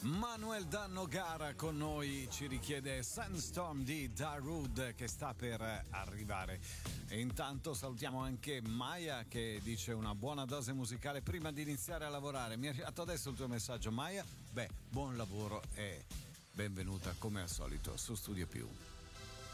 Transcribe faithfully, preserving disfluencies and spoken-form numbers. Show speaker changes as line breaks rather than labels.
Manuel Danno Gara con noi ci richiede Sandstorm di Darude che sta per arrivare. E intanto salutiamo anche Maya che dice una buona dose musicale prima di iniziare a lavorare. Mi è arrivato adesso il tuo messaggio, Maya. Beh, buon lavoro e benvenuta come al solito su Studio Più.